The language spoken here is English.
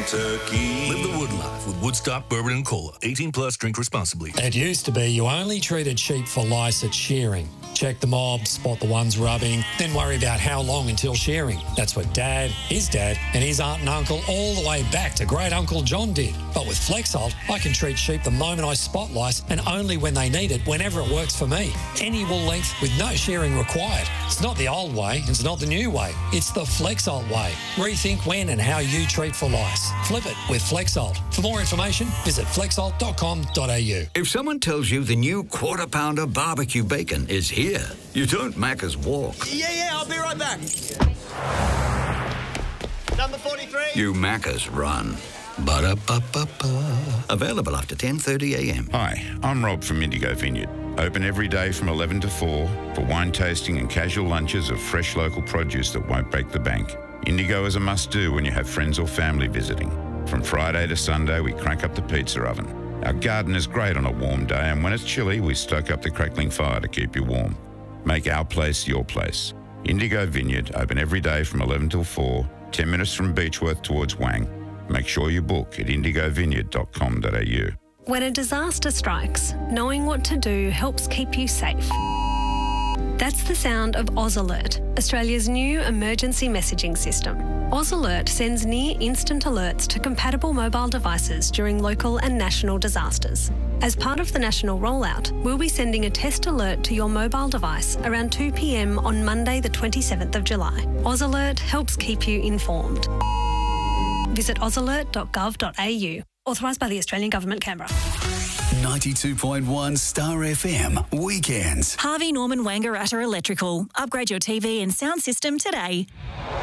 Kentucky. Live the Wood life with Woodstock Bourbon and Cola. 18 plus, drink responsibly. It used to be you only treated sheep for lice at shearing. Check the mob, spot the ones rubbing, then worry about how long until shearing. That's what Dad, his dad, and his aunt and uncle all the way back to great Uncle John did. But with Flexalt, I can treat sheep the moment I spot lice and only when they need it, whenever it works for me. Any wool length with no shearing required. It's not the old way, it's not the new way. It's the Flexalt way. Rethink when and how you treat for lice. Flip it with Flexalt. For more information, visit flexalt.com.au. If someone tells you the new Quarter Pounder barbecue bacon is here, you don't Macca's walk. Yeah, I'll be right back. Number 43. You Macca's run. Ba-da-ba-ba-ba. Available after 10:30 a.m. Hi, I'm Rob from Indigo Vineyard. Open every day from 11 to 4 for wine tasting and casual lunches of fresh local produce that won't break the bank. Indigo is a must-do when you have friends or family visiting. From Friday to Sunday, we crank up the pizza oven. Our garden is great on a warm day, and when it's chilly, we stoke up the crackling fire to keep you warm. Make our place your place. Indigo Vineyard, open every day from 11 till 4, 10 minutes from Beechworth towards Wang. Make sure you book at indigovineyard.com.au. When a disaster strikes, knowing what to do helps keep you safe. That's the sound of AusAlert, Australia's new emergency messaging system. AusAlert sends near-instant alerts to compatible mobile devices during local and national disasters. As part of the national rollout, we'll be sending a test alert to your mobile device around 2 p.m. on Monday the 27th of July. AusAlert helps keep you informed. Visit ausalert.gov.au. Authorised by the Australian Government, Canberra. 92.1 Star FM Weekends. Harvey Norman Wangaratta Electrical. Upgrade your TV and sound system today.